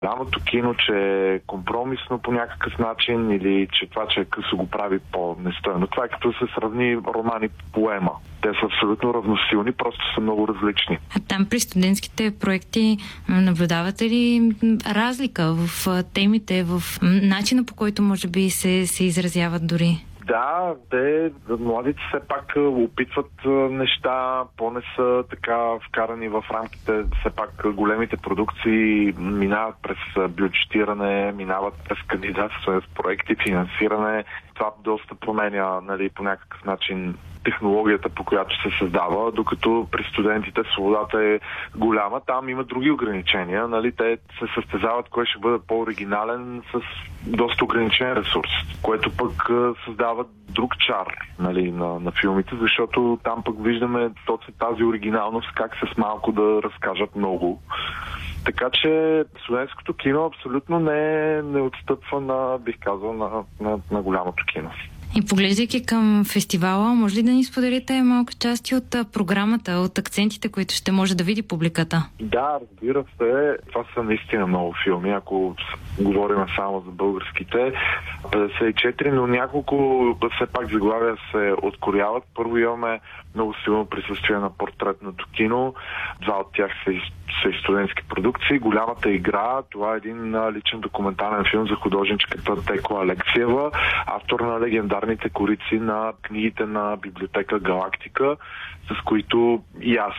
Голямото кино, че е компромисно по някакъв начин или че това, че е късо, го прави по-нестойно. Това е като се сравни романи поема. Те са абсолютно равносилни, просто са много различни. А там при студентските проекти наблюдавате ли разлика в темите, в начина, по който може би се изразяват дори? Да, младите все пак опитват неща, по-не са така вкарани в рамките, все пак големите продукции минават през бюджетиране, минават през кандидатстване с проекти, финансиране. Това доста променя, по някакъв начин технологията, по която се създава, докато при студентите свободата е голяма. Там има други ограничения. Те се състезават кой ще бъде по-оригинален с доста ограничен ресурс, което пък създава друг чар на филмите, защото там пък виждаме точно тази оригиналност, как с малко да разкажат много. Така че студентското кино абсолютно не отстъпва бих казал, на голямото кино. И поглеждайки към фестивала, може ли да ни споделите малко части от програмата, от акцентите, които ще може да види публиката? Да, разбира се. Това са наистина много филми, ако говорим само за българските. 54, но няколко все пак заглавия се откоряват. Първо имаме много силно присъствие на портретното кино. Два от тях са и студентски продукции. Голямата игра, това е един личен документален филм за художничката Текла Алексиева, автор на легендарните корици на книгите на библиотека Галактика, с които и аз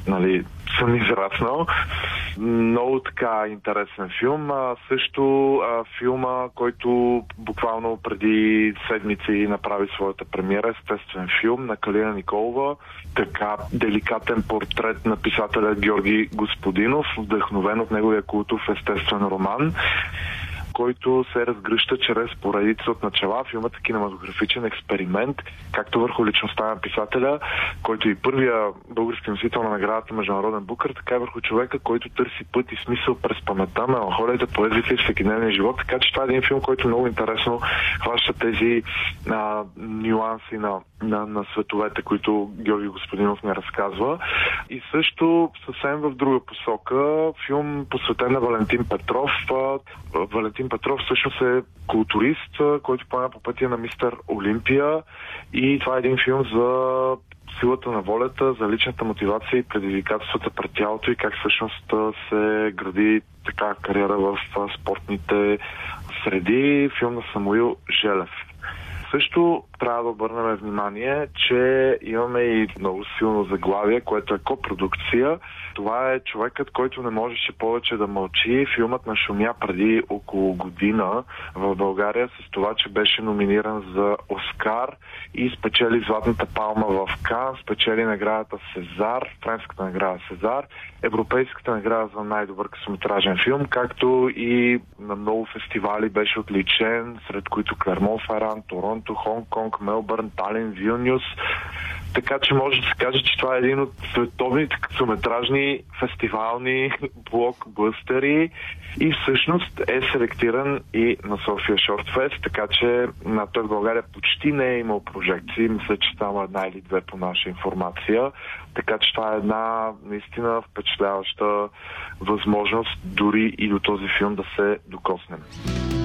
съм израснал. Много така интересен филм. Също филма, който буквално преди седмици направи своята премиера, естествен филм на Калина Николова. Така деликатен портрет на писателя Георги Господинов, вдъхновен от неговия култов естествен роман, който се разгръща чрез поредица от начала. Филмът е кинематографичен експеримент, както върху личността на писателя, който и първия български носител на наградата Международен Букър, така и върху човека, който търси път и смисъл през паметта, меланхолията, поезията и всекидневния живот. Така че това е един филм, който много интересно хваща тези нюанси на световете, които Георги Господинов не разказва. И също съвсем в друга посока филм, посветен на Валентин Петров. Валентин Петров всъщност е културист, който поема по пътя на Мистер Олимпия, и това е един филм за силата на волята, за личната мотивация и предизвикателствата пред тялото и как всъщност се гради така кариера в спортните среди. Филм на Самуил Желев. Също трябва да обърнем внимание, че имаме и много силно заглавие, което е копродукция. Това е човекът, който не можеше повече да мълчи. Филмът нашумя преди около година в България с това, че беше номиниран за Оскар и спечели Златната палма в Кан, спечели наградата Сезар, френската награда Сезар, европейската награда за най-добър късометражен филм, както и на много фестивали беше отличен, сред които Клермон-Феран, Торонто, Хонг-Конг, Мелбърн, Талин, Вилнюс. Така че може да се каже, че това е един от световните късометражни фестивални блокбъстери и всъщност е селектиран и на София Шорт Фест, така че той в България почти не е имал прожекции. Мисля, че само една или две по наша информация. Така че това е една наистина впечатляваща възможност дори и до този филм да се докоснем.